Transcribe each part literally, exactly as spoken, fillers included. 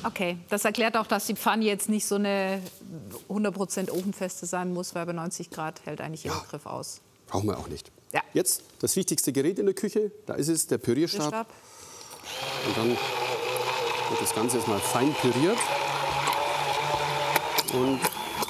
Okay, das erklärt auch, dass die Pfanne jetzt nicht so eine hundert Prozent ofenfeste sein muss, weil bei neunzig Grad hält eigentlich jeder Ja. Griff aus. Brauchen wir auch nicht. Ja. Jetzt das wichtigste Gerät in der Küche, da ist es, der Pürierstab. Stab. Und dann wird das Ganze jetzt mal fein püriert. Und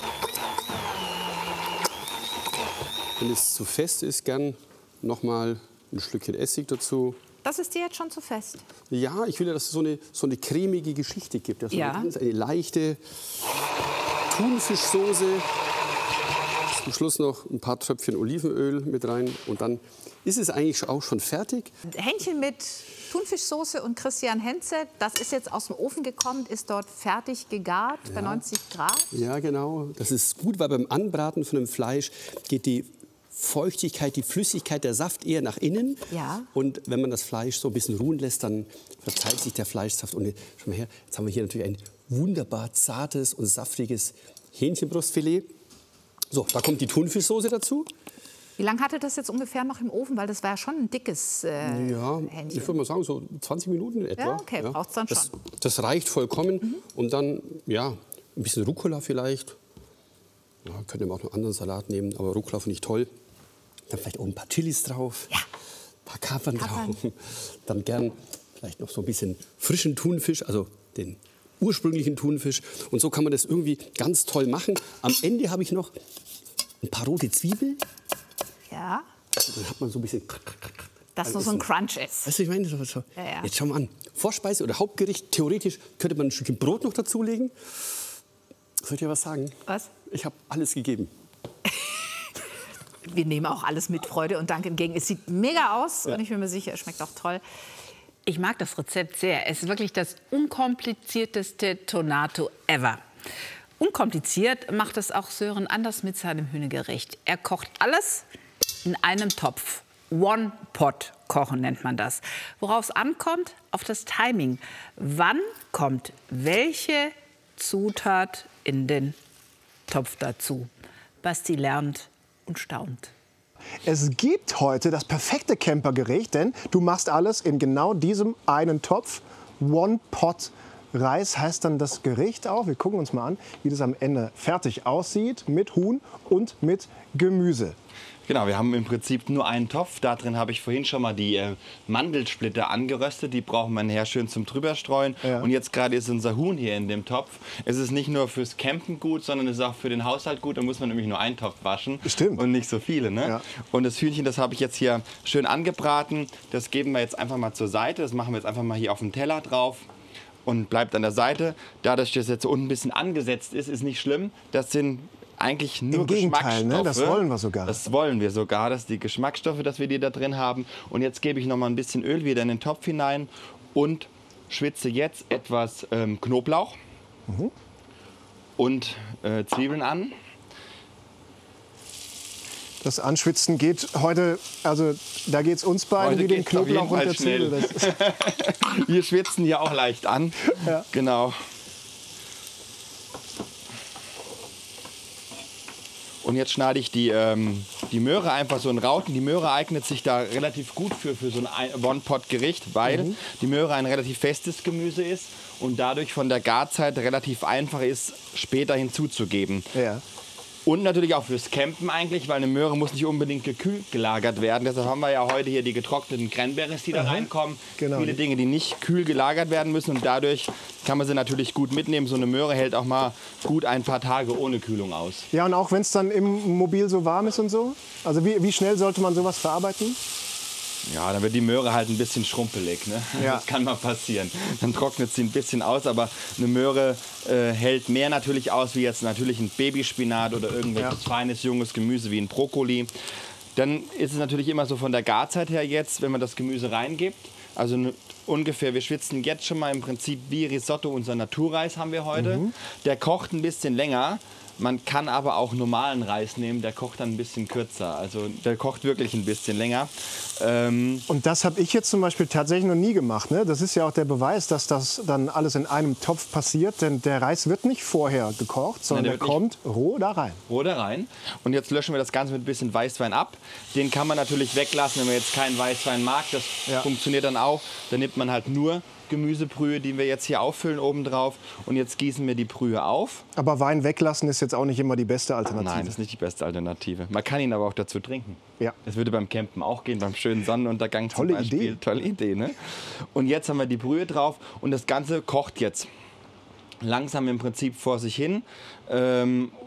wenn es zu fest ist, gern noch mal ein Schlückchen Essig dazu. Das ist dir jetzt schon zu fest. Ja, ich will ja, dass es so eine, so eine cremige Geschichte gibt. Also Ja. eine, ganz, eine leichte Thunfischsoße. Zum Schluss noch ein paar Tröpfchen Olivenöl mit rein. Und dann ist es eigentlich auch schon fertig. Hähnchen mit Thunfischsoße und Christian Henze, das ist jetzt aus dem Ofen gekommen, ist dort fertig gegart bei neunzig Grad. Ja, genau. Das ist gut, weil beim Anbraten von dem Fleisch geht die Feuchtigkeit, die Flüssigkeit, der Saft eher nach innen. Ja. Und wenn man das Fleisch so ein bisschen ruhen lässt, dann verteilt sich der Fleischsaft. Und schau mal her, jetzt haben wir hier natürlich ein wunderbar zartes und saftiges Hähnchenbrustfilet. So, da kommt die Thunfischsoße dazu. Wie lange hatte das jetzt ungefähr noch im Ofen? Weil das war ja schon ein dickes äh, Ja, Hähnchen. ich würde mal sagen, so zwanzig Minuten etwa. Ja, okay, braucht's dann das, schon. Das reicht vollkommen. Mhm. Und dann, ja, ein bisschen Rucola vielleicht. Ja, könnt ihr auch noch einen anderen Salat nehmen, aber Rucola finde ich toll. Dann vielleicht auch ein paar Chilis drauf. Ja. Ein paar Kapern Kapern. drauf. Dann gern vielleicht noch so ein bisschen frischen Thunfisch, also den ursprünglichen Thunfisch. Und so kann man das irgendwie ganz toll machen. Am Ende habe ich noch ein paar rote Zwiebeln. Ja, Dann hat man so ein bisschen... dass nur so ein Crunch ist. Weißt du, ich meine, so, so. Ja, ja. Jetzt schauen wir an. Vorspeise oder Hauptgericht, theoretisch könnte man ein Stückchen Brot noch dazulegen. Soll ich dir was sagen? Was? Ich habe alles gegeben. Wir nehmen auch alles mit Freude und Dank entgegen. Es sieht mega aus Ja. und ich bin mir sicher, es schmeckt auch toll. Ich mag das Rezept sehr. Es ist wirklich das unkomplizierteste Tonato ever. Unkompliziert macht es auch Sören Anders mit seinem Hühnegericht. Er kocht alles in einem Topf. One-Pot-Kochen nennt man das. Worauf es ankommt? Auf das Timing. Wann kommt welche Zutat in den Topf dazu? Basti lernt und staunt. Es gibt heute das perfekte Campergericht, denn du machst alles in genau diesem einen Topf. One Pot Reis heißt dann das Gericht auch. Wir gucken uns mal an, wie das am Ende fertig aussieht mit Huhn und mit Gemüse. Genau, wir haben im Prinzip nur einen Topf. Da drin habe ich vorhin schon mal die äh, Mandelsplitter angeröstet. Die brauchen wir nachher schön zum Drüberstreuen. Ja. Und jetzt gerade ist unser Huhn hier in dem Topf. Es ist nicht nur fürs Campen gut, sondern es ist auch für den Haushalt gut. Da muss man nämlich nur einen Topf waschen. Stimmt. Und nicht so viele. Ne? Ja. Und das Hühnchen, das habe ich jetzt hier schön angebraten. Das geben wir jetzt einfach mal zur Seite. Das machen wir jetzt einfach mal hier auf den Teller drauf. Und bleibt an der Seite. Dadurch, dass das jetzt unten ein bisschen angesetzt ist, ist nicht schlimm. Das sind eigentlich nur Im Gegenteil, ne? Geschmacksstoffe. Das wollen wir sogar. Das wollen wir sogar, dass die Geschmacksstoffe, dass wir die da drin haben. Und jetzt gebe ich noch mal ein bisschen Öl wieder in den Topf hinein und schwitze jetzt etwas ähm, Knoblauch Mhm. und äh, Zwiebeln an. Das Anschwitzen geht heute, also da geht es uns beiden Heute wie den geht's auf jeden Knoblauch und Fall der Zwiebel. schnell. Das ist, Wir schwitzen hier auch leicht an. Ja. Genau. Und jetzt schneide ich die, ähm, die Möhre einfach so in Rauten. Die Möhre eignet sich da relativ gut für, für so ein One-Pot-Gericht, weil Mhm. die Möhre ein relativ festes Gemüse ist und dadurch von der Garzeit relativ einfach ist, später hinzuzugeben. ja. Und natürlich auch fürs Campen eigentlich, weil eine Möhre muss nicht unbedingt gekühlt gelagert werden. Deshalb haben wir ja heute hier die getrockneten Cranberries, die da Aha. reinkommen. Genau. Viele Dinge, die nicht kühl gelagert werden müssen. Und dadurch kann man sie natürlich gut mitnehmen. So eine Möhre hält auch mal gut ein paar Tage ohne Kühlung aus. Ja, und auch wenn es dann im Mobil so warm ist und so? Also wie, wie schnell sollte man sowas verarbeiten? Ja, dann wird die Möhre halt ein bisschen schrumpelig. Ne? Ja. Das kann mal passieren. Dann trocknet sie ein bisschen aus, aber eine Möhre äh, hält mehr natürlich aus, wie jetzt natürlich ein Babyspinat oder irgendwelches Ja. feines, junges Gemüse wie ein Brokkoli. Dann ist es natürlich immer so von der Garzeit her jetzt, wenn man das Gemüse reingibt. Also ne, ungefähr, wir schwitzen jetzt schon mal im Prinzip wie Risotto, unser Naturreis haben wir heute. Mhm. Der kocht ein bisschen länger. Man kann aber auch normalen Reis nehmen, der kocht dann ein bisschen kürzer. Also der kocht wirklich ein bisschen länger. Ähm, Und das habe ich jetzt zum Beispiel tatsächlich noch nie gemacht. Ne? Das ist ja auch der Beweis, dass das dann alles in einem Topf passiert. Denn der Reis wird nicht vorher gekocht, sondern der der wird kommt roh da rein. roh da rein. Und jetzt löschen wir das Ganze mit ein bisschen Weißwein ab. Den kann man natürlich weglassen, wenn man jetzt keinen Weißwein mag. Das Ja. funktioniert dann auch. Dann nimmt man halt nur Gemüsebrühe, die wir jetzt hier auffüllen obendrauf. Und jetzt gießen wir die Brühe auf. Aber Wein weglassen ist jetzt auch nicht immer die beste Alternative. Nein, das ist nicht die beste Alternative. Man kann ihn aber auch dazu trinken. Ja. Das würde beim Campen auch gehen, beim schönen Sonnenuntergang Tolle zum Beispiel. Idee. Tolle Idee, ne? Und jetzt haben wir die Brühe drauf und das Ganze kocht jetzt langsam im Prinzip vor sich hin. Ähm,